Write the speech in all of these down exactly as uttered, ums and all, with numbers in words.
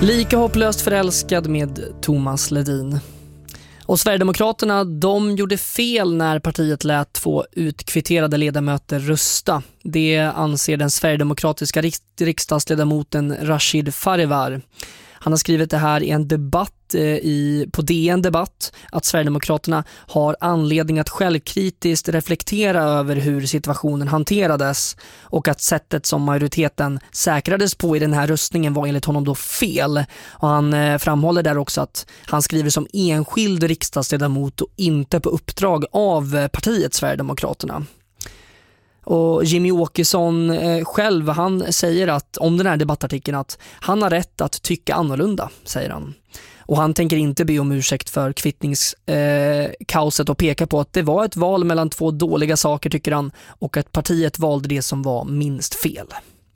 Lika hopplöst förälskad med Thomas Ledin. Och Sverigedemokraterna, de gjorde fel när partiet lät två utkvitterade ledamöter rösta. Det anser den sverigedemokratiska riksdagsledamoten Rashid Farivar. Han har skrivit det här i en debatt i, på D N Debatt att Sverigedemokraterna har anledning att självkritiskt reflektera över hur situationen hanterades och att sättet som majoriteten säkrades på i den här röstningen var enligt honom då fel. Och han framhåller där också att han skriver som enskild riksdagsledamot och inte på uppdrag av partiet Sverigedemokraterna. Och Jimmy Åkesson eh, själv, han säger att om den här debattartikeln att han har rätt att tycka annorlunda, säger han. Och han tänker inte be om ursäkt för kvittningskaoset eh, och pekar på att det var ett val mellan två dåliga saker, tycker han, och att partiet valde det som var minst fel.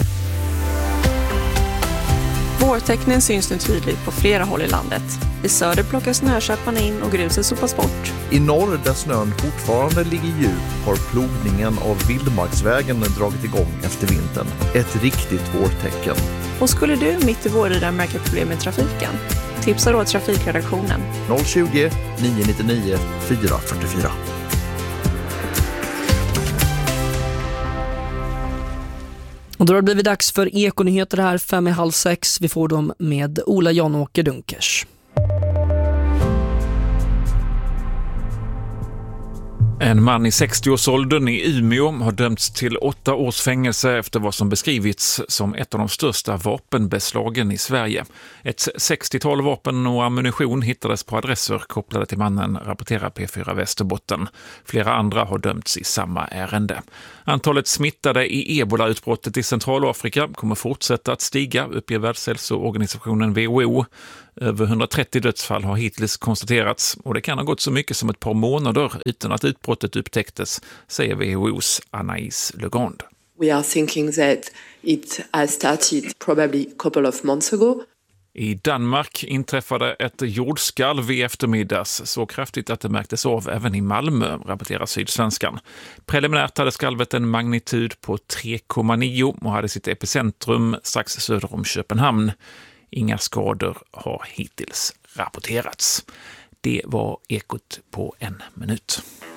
Vårtecknen syns nu tydligt på flera håll i landet. I söder plockar snököparna in och gruset sopas bort. I norr, där snön fortfarande ligger djup, har plogningen av vildmarksvägen dragit igång efter vintern. Ett riktigt vårtecken. Och skulle du mitt i våren märka problem med trafiken? Tipsa då trafikredaktionen. noll tjugo, nio nio nio, fyra fyra fyra. Och då har det blivit dags för Ekonyheter här fem i halv sex. Vi får dem med Ola Jan-Åke Dunkers. En man i sextioårsåldern i Umeå har dömts till åtta års fängelse efter vad som beskrivits som ett av de största vapenbeslagen i Sverige. Ett sextiotal vapen och ammunition hittades på adresser kopplade till mannen, rapporterar P fyra Västerbotten. Flera andra har dömts i samma ärende. Antalet smittade i ebola-utbrottet i Centralafrika kommer fortsätta att stiga, uppger Världshälsoorganisationen W H O. Över hundratrettio dödsfall har hittills konstaterats och det kan ha gått så mycket som ett par månader utan att utbrottet upptäcktes, säger W H O:s Anaïs Legond. We are thinking that it has started probably a couple of months ago. I Danmark inträffade ett jordskalv i eftermiddags så kraftigt att det märktes av även i Malmö, rapporterar Sydsvenskan. Preliminärt hade skalvet en magnitud på tre komma nio och hade sitt epicentrum strax söder om Köpenhamn. Inga skador har hittills rapporterats. Det var Ekot på en minut.